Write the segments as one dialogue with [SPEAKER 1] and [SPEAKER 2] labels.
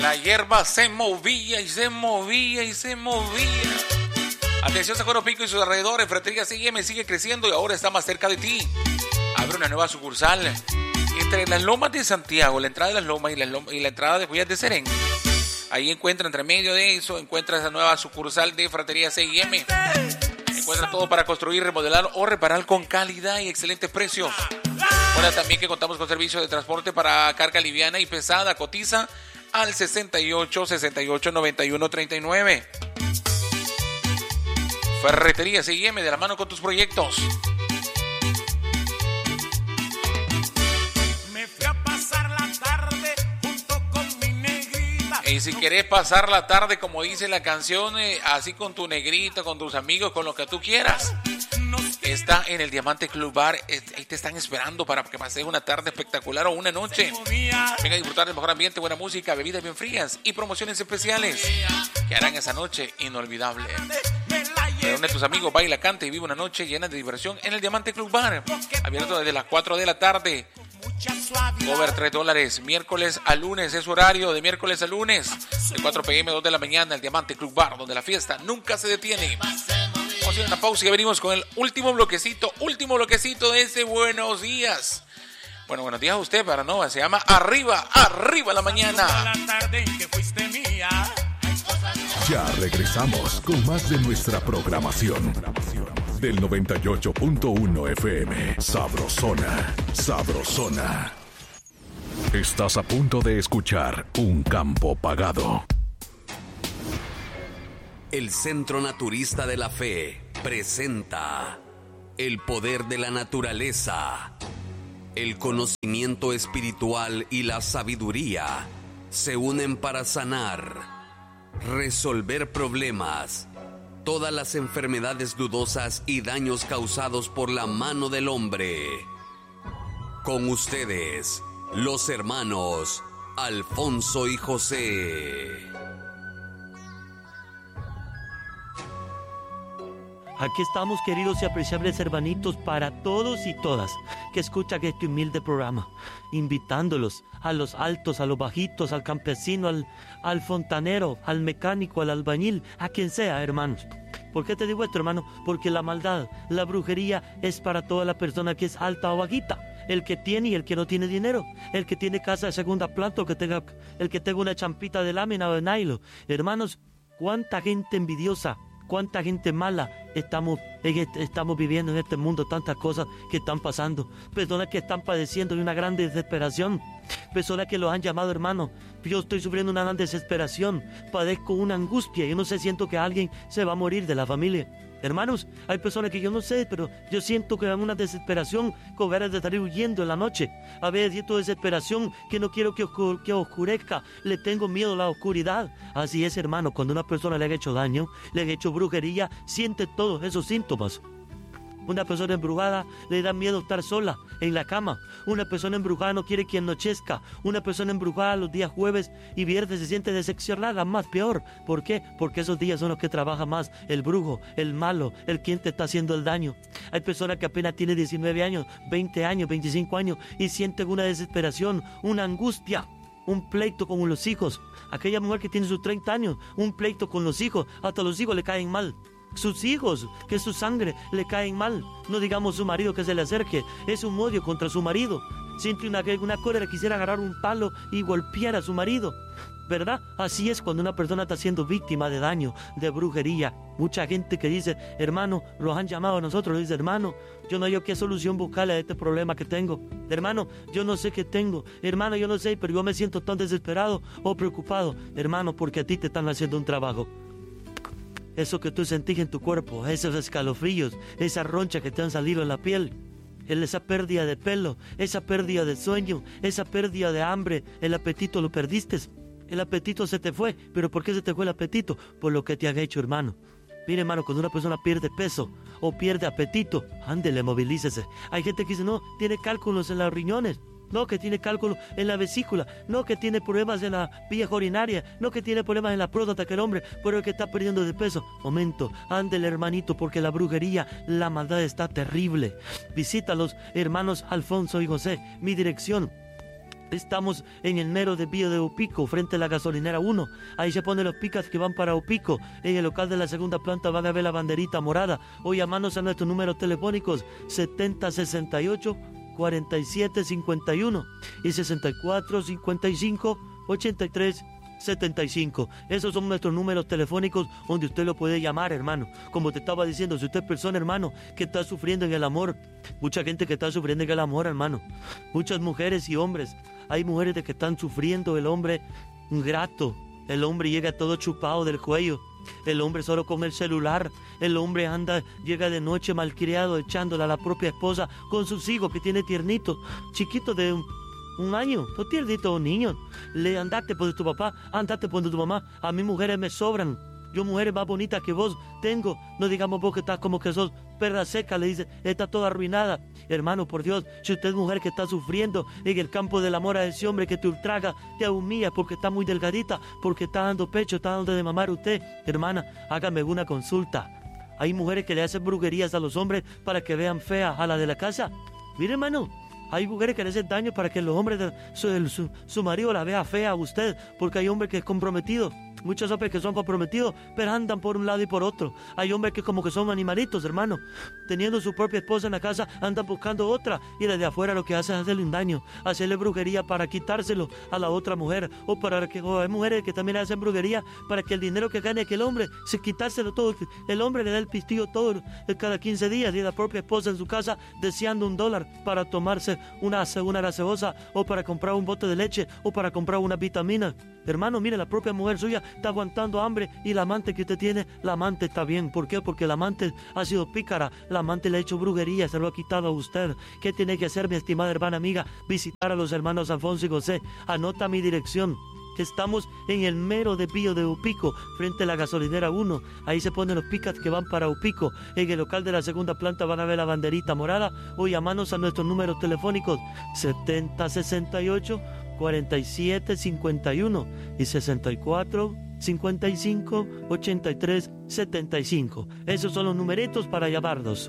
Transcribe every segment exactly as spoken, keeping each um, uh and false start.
[SPEAKER 1] La hierba se movía y se movía y se movía. Atención, San Juan Pico y sus alrededores. Ferretería C I M sigue creciendo y ahora está más cerca de ti. Abre una nueva sucursal entre las Lomas de Santiago, la entrada de las Lomas y la, Loma, y la entrada de Joyas de Serén. Ahí encuentra, entre medio de eso, encuentra esa nueva sucursal de Ferretería C I M. Encuentra todo para construir, remodelar o reparar con calidad y excelentes precios. Ahora también que contamos con servicio de transporte para carga liviana y pesada. Cotiza al sesenta y ocho, sesenta y ocho, noventa y uno, treinta y nueve. Ferretería C I M, de la mano con tus proyectos.
[SPEAKER 2] Me fui a pasar la tarde junto con mi negrita.
[SPEAKER 1] Y si querés pasar la tarde, como dice la canción, eh, así con tu negrita, con tus amigos, con lo que tú quieras, está en el Diamante Club Bar. Ahí te están esperando para que pases una tarde espectacular o una noche. Venga a disfrutar del mejor ambiente, buena música, bebidas bien frías y promociones especiales que harán esa noche inolvidable. Reúne a tus amigos, baila, canta y vive una noche llena de diversión en el Diamante Club Bar. Abierto desde las cuatro de la tarde. Cover tres dólares. Miércoles a lunes es horario de miércoles a lunes. De cuatro p m a dos de la mañana, el Diamante Club Bar, donde la fiesta nunca se detiene. Vamos a hacer una pausa y ya venimos con el último bloquecito, último bloquecito de ese Buenos Días. Bueno, buenos días a usted, para no, se llama Arriba, Arriba la Mañana.
[SPEAKER 3] Ya regresamos con más de nuestra programación del noventa y ocho punto uno F M. Sabrosona, Sabrosona. Estás a punto de escuchar Un Campo Pagado.
[SPEAKER 4] El Centro Naturista de la Fe presenta el poder de la naturaleza. El conocimiento espiritual y la sabiduría se unen para sanar, resolver problemas, todas las enfermedades dudosas y daños causados por la mano del hombre. Con ustedes, los hermanos Alfonso y José.
[SPEAKER 5] Aquí estamos, queridos y apreciables hermanitos, para todos y todas que escuchan este humilde programa, invitándolos a los altos, a los bajitos, al campesino, al, al fontanero, al mecánico, al albañil, a quien sea, hermanos. ¿Por qué te digo esto, hermano? Porque la maldad, la brujería es para toda la persona que es alta o bajita. El que tiene y el que no tiene dinero, el que tiene casa de segunda planta, o que tenga, el que tenga una champita de lámina o de nylon. Hermanos, cuánta gente envidiosa, cuánta gente mala estamos, estamos viviendo en este mundo, tantas cosas que están pasando, personas que están padeciendo de una gran desesperación, personas que los han llamado hermano. Yo estoy sufriendo una gran desesperación, padezco una angustia, yo no sé, siento que alguien se va a morir de la familia. Hermanos, hay personas que yo no sé, pero yo siento que van una desesperación con ganas de estar huyendo en la noche. A veces siento desesperación que no quiero que, oscure, que oscurezca, le tengo miedo a la oscuridad. Así es, hermano, cuando una persona le ha hecho daño, le ha hecho brujería, siente todos esos síntomas. Una persona embrujada le da miedo estar sola en la cama. Una persona embrujada no quiere que anochezca. Una persona embrujada los días jueves y viernes se siente decepcionada, más peor. ¿Por qué? Porque esos días son los que trabaja más el brujo, el malo, el quien te está haciendo el daño. Hay personas que apenas tienen diecinueve años, veinte años, veinticinco años y sienten una desesperación, una angustia, un pleito con los hijos. Aquella mujer que tiene sus treinta años, un pleito con los hijos, hasta los hijos le caen mal. Sus hijos, que es su sangre, le caen mal. No digamos su marido que se le acerque, es un odio contra su marido. Siente una, una cólera, quisiera agarrar un palo y golpear a su marido, ¿verdad? Así es cuando una persona está siendo víctima de daño, de brujería. Mucha gente que dice, hermano, los han llamado a nosotros, le dice, hermano, yo no sé qué solución buscarle a este problema que tengo. Hermano, yo no sé qué tengo. Hermano, yo no sé, pero yo me siento tan desesperado o preocupado. Hermano, porque a ti te están haciendo un trabajo. Eso que tú sentís en tu cuerpo, esos escalofríos, esa roncha que te han salido en la piel, esa pérdida de pelo, esa pérdida de sueño, esa pérdida de hambre, el apetito lo perdiste, el apetito se te fue. ¿Pero por qué se te fue el apetito? Por lo que te han hecho, hermano. Mire, hermano, cuando una persona pierde peso o pierde apetito, ándele, movilícese. Hay gente que dice, no, tiene cálculos en los riñones. No, que tiene cálculo en la vesícula, no, que tiene problemas en la vía urinaria, no, que tiene problemas en la próstata, que el hombre, pero el que está perdiendo de peso. Momento, ándele, hermanito, porque la brujería, la maldad está terrible. Visita a los hermanos Alfonso y José. Mi dirección, Estamos en el mero desvío de Upico, frente a la gasolinera uno. Ahí se ponen los picas que van para Upico. En el local de la segunda planta van a ver la banderita morada. O llamarnos a nuestros números telefónicos setenta sesenta y ocho cuarenta y siete cincuenta y uno y sesenta y cuatro cincuenta y cinco ochenta y tres setenta y cinco. Esos son nuestros números telefónicos donde usted lo puede llamar, hermano. Como te estaba diciendo, si usted es persona, hermano, que está sufriendo en el amor, mucha gente que está sufriendo en el amor, hermano, muchas mujeres y hombres. Hay mujeres de que están sufriendo, el hombre ingrato, el hombre llega todo chupado del cuello, el hombre solo con el celular, el hombre anda, llega de noche malcriado, echándola a la propia esposa con sus hijos que tiene tiernitos, chiquitos de un, un año, no tiernitos, niños. Le andate por tu papá, andate por tu mamá. A mí mujeres me sobran. Yo mujeres más bonitas que vos tengo. No digamos vos que estás como que sos perra seca, le dice, está toda arruinada. Hermano, por Dios, si usted es mujer que está sufriendo en el campo del amor a ese hombre que te ultraga, te humilla porque está muy delgadita, porque está dando pecho, está dando de mamar usted, hermana, hágame una consulta. Hay mujeres que le hacen brujerías a los hombres para que vean fea a la de la casa. Mire, hermano, hay mujeres que le hacen daño para que los hombres de su, su, su marido la vea fea a usted, porque hay hombres que es comprometido. Muchos hombres que son comprometidos, pero andan por un lado y por otro. Hay hombres que como que son animalitos, hermano. Teniendo su propia esposa en la casa, andan buscando otra. Y la de afuera lo que hace es hacerle un daño, hacerle brujería para quitárselo a la otra mujer. O para que o hay mujeres que también hacen brujería para que el dinero que gane aquel hombre, se quitárselo todo. El hombre le da el pistillo todo cada quince días y la propia esposa en su casa deseando un dólar para tomarse una, una gaseosa o para comprar un bote de leche o para comprar una vitamina. Hermano, mire, la propia mujer suya está aguantando hambre y la amante que usted tiene, la amante está bien. ¿Por qué? Porque la amante ha sido pícara, la amante le ha hecho brujería, se lo ha quitado a usted. ¿Qué tiene que hacer, mi estimada hermana amiga? Visitar a los hermanos Alfonso y José. Anota mi dirección. Estamos en el mero desvío de Upico, frente a la gasolinera uno. Ahí se ponen los picas que van para Upico. En el local de la segunda planta van a ver la banderita morada o llamarnos a nuestros números telefónicos setenta sesenta y ocho cuarenta y siete cincuenta y uno y sesenta y cuatro cincuenta y cinco ochenta y tres setenta y cinco. Esos son los numeritos para llamarnos.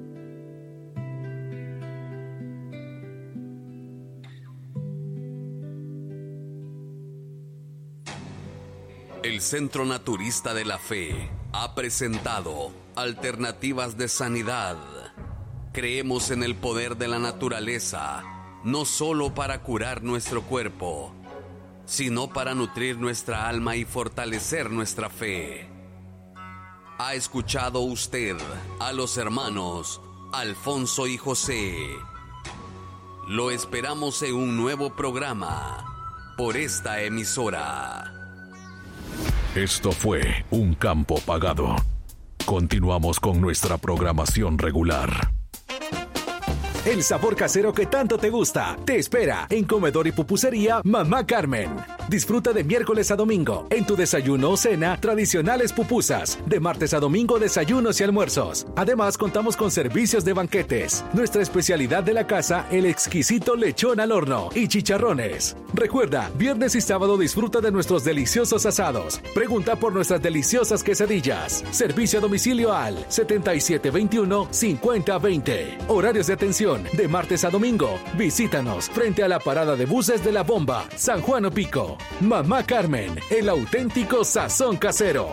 [SPEAKER 4] El Centro Naturista de la Fe ha presentado Alternativas de Sanidad. Creemos en el poder de la naturaleza, no solo para curar nuestro cuerpo, sino para nutrir nuestra alma y fortalecer nuestra fe. ¿Ha escuchado usted a los hermanos Alfonso y José? Lo esperamos en un nuevo programa por esta emisora.
[SPEAKER 3] Esto fue Un Campo Pagado. Continuamos con nuestra programación regular.
[SPEAKER 6] El sabor casero que tanto te gusta te espera en Comedor y Pupusería Mamá Carmen. Disfruta de miércoles a domingo en tu desayuno o cena tradicionales pupusas. De martes a domingo desayunos y almuerzos. Además contamos con servicios de banquetes. Nuestra especialidad de la casa, el exquisito lechón al horno y chicharrones. Recuerda, viernes y sábado disfruta de nuestros deliciosos asados. Pregunta por nuestras deliciosas quesadillas. Servicio a domicilio al setenta y siete veintiuno cincuenta veinte. Horarios de atención de martes a domingo. Visítanos frente a la parada de buses de La Bomba, San Juan Opico. Mamá Carmen, el auténtico sazón casero.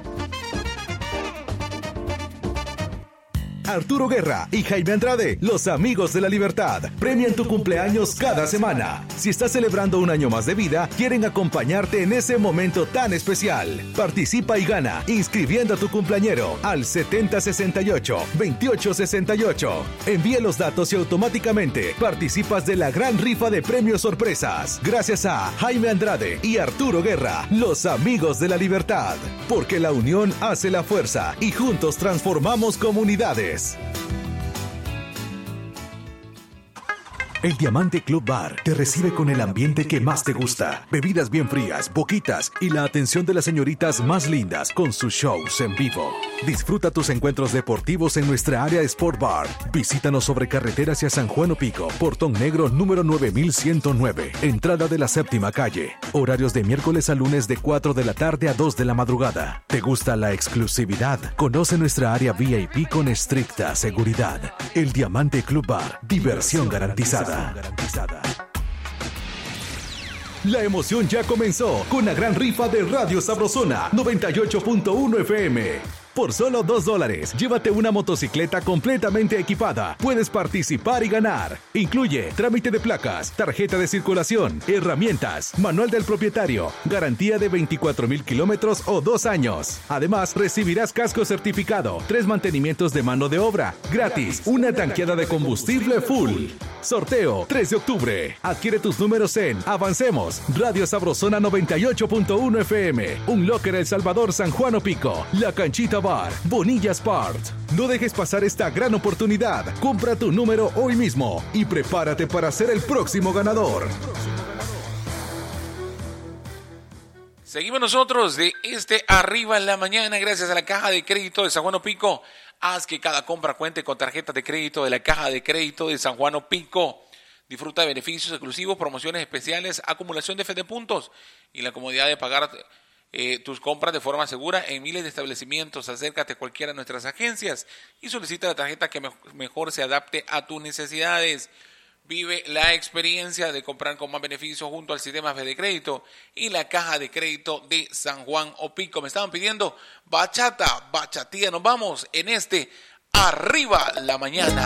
[SPEAKER 6] Arturo Guerra y Jaime Andrade, los amigos de la libertad, premian tu cumpleaños cada semana. Si estás celebrando un año más de vida, quieren acompañarte en ese momento tan especial. Participa y gana inscribiendo a tu cumpleañero al setenta sesenta y ocho veintiocho sesenta y ocho. Envíe los datos y automáticamente participas de la gran rifa de premios sorpresas. Gracias a Jaime Andrade y Arturo Guerra, los amigos de la libertad. Porque la unión hace la fuerza y juntos transformamos comunidades. El Diamante Club Bar te recibe con el ambiente que más te gusta. Bebidas bien frías, boquitas y la atención de las señoritas más lindas con sus shows en vivo. Disfruta tus encuentros deportivos en nuestra área Sport Bar. Visítanos sobre carretera hacia San Juan Opico, Portón Negro número nueve mil ciento nueve, entrada de la séptima calle. Horarios de miércoles a lunes de cuatro de la tarde a dos de la madrugada. ¿Te gusta la exclusividad? Conoce nuestra área V I P con estricta seguridad. El Diamante Club Bar, diversión garantizada. garantizada. La emoción ya comenzó con la gran rifa de Radio Sabrosona noventa y ocho punto uno F M. Por solo dos dólares, llévate una motocicleta completamente equipada. Puedes participar y ganar. Incluye trámite de placas, tarjeta de circulación, herramientas, manual del propietario, garantía de veinticuatro mil kilómetros o dos años. Además, recibirás casco certificado, tres mantenimientos de mano de obra, gratis, una tanqueada de combustible full. Sorteo tres de octubre. Adquiere tus números en Avancemos, Radio Sabrosona noventa y ocho punto uno F M, Un Locker El Salvador, San Juan Opico, La Canchita Bar, Bonilla Sport. No dejes pasar esta gran oportunidad. Compra tu número hoy mismo y prepárate para ser el próximo ganador.
[SPEAKER 1] Seguimos nosotros de este Arriba en la Mañana gracias a la Caja de Crédito de San Juan Opico. Haz que cada compra cuente con tarjeta de crédito de la Caja de Crédito de San Juan Opico. Disfruta de beneficios exclusivos, promociones especiales, acumulación de F de puntos y la comodidad de pagar eh, tus compras de forma segura en miles de establecimientos. Acércate a cualquiera de nuestras agencias y solicita la tarjeta que me- mejor se adapte a tus necesidades. Vive la experiencia de comprar con más beneficios junto al sistema F de Crédito y la Caja de Crédito de San Juan Opico. Me estaban pidiendo bachata, bachatía. Nos vamos en este Arriba la Mañana.